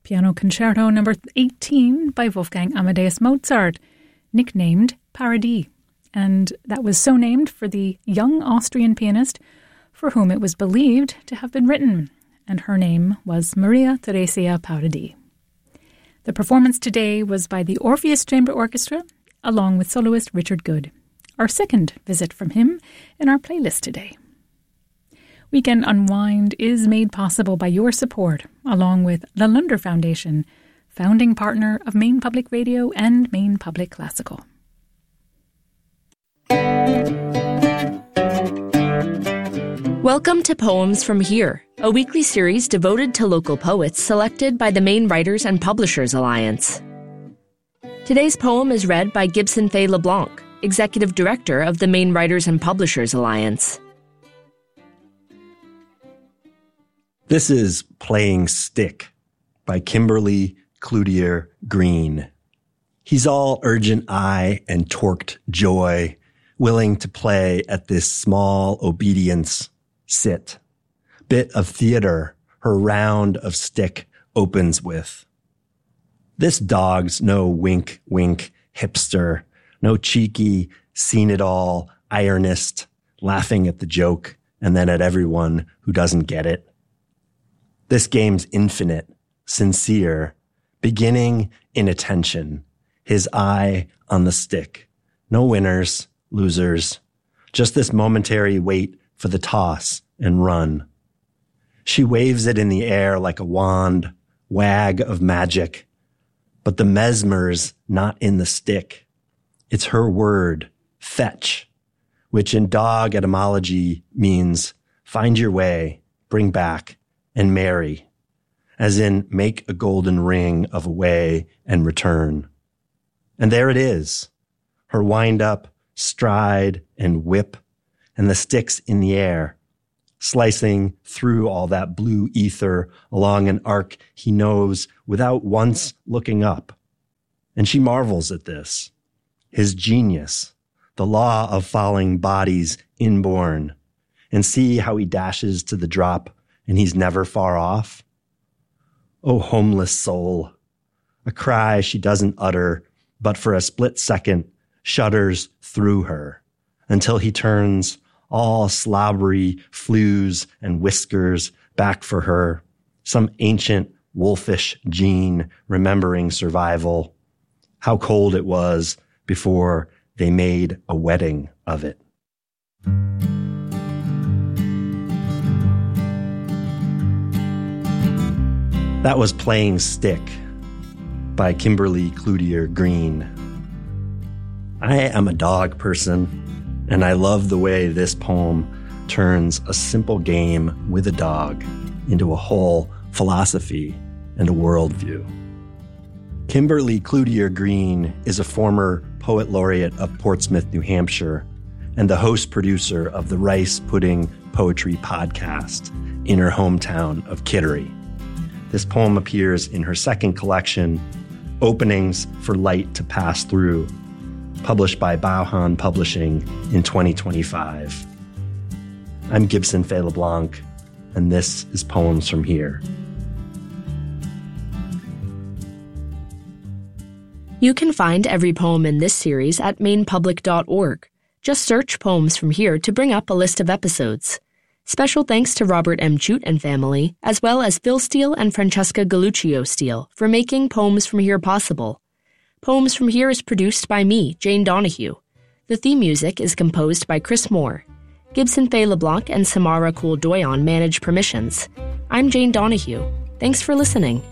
Piano Concerto number 18 by Wolfgang Amadeus Mozart, nicknamed Paradis, and that was so named for the young Austrian pianist for whom it was believed to have been written, and her name was Maria Theresia Paradis. The performance today was by the Orpheus Chamber Orchestra, along with soloist Richard Good. Our second visit from him in our playlist today. Weekend Unwind is made possible by your support, along with the Lunder Foundation, founding partner of Maine Public Radio and Maine Public Classical. Welcome to Poems from Here, a weekly series devoted to local poets selected by the Maine Writers and Publishers Alliance. Today's poem is read by Gibson Fay LeBlanc, Executive Director of the Maine Writers and Publishers Alliance. This is Playing Stick by Kimberly Cloutier Green. He's all urgent eye and torqued joy, willing to play at this small obedience sit. Bit of theater her round of stick opens with. This dog's no wink, wink hipster, no cheeky, seen it all ironist, laughing at the joke and then at everyone who doesn't get it. This game's infinite, sincere, beginning in attention, his eye on the stick. No winners, losers, just this momentary wait for the toss and run. She waves it in the air like a wand, wag of magic, but the mesmer's not in the stick. It's her word, fetch, which in dog etymology means find your way, bring back, and marry, as in make a golden ring of away and return. And there it is, her wind up, stride, and whip, and the sticks in the air, slicing through all that blue ether along an arc he knows without once looking up. And she marvels at this, his genius, the law of falling bodies inborn, and see how he dashes to the drop and he's never far off. Oh, homeless soul, a cry she doesn't utter, but for a split second shudders through her until he turns all slobbery flews and whiskers back for her, some ancient wolfish gene remembering survival, how cold it was before they made a wedding of it. That was Playing Stick by Kimberly Cloutier Green. I am a dog person, and I love the way this poem turns a simple game with a dog into a whole philosophy and a worldview. Kimberly Cloutier Green is a former poet laureate of Portsmouth, New Hampshire, and the host-producer of the Rice Pudding Poetry podcast in her hometown of Kittery. This poem appears in her second collection, Openings for Light to Pass Through, published by Bauhan Publishing in 2025. I'm Gibson Fay LeBlanc, and this is Poems from Here. You can find every poem in this series at mainepublic.org. Just search Poems from Here to bring up a list of episodes. Special thanks to Robert M. Chute and family, as well as Phil Steele and Francesca Galluccio Steele for making Poems from Here possible. Poems from Here is produced by me, Jane Donahue. The theme music is composed by Chris Moore. Gibson Fay LeBlanc and Samara Kool-Doyon manage permissions. I'm Jane Donahue. Thanks for listening.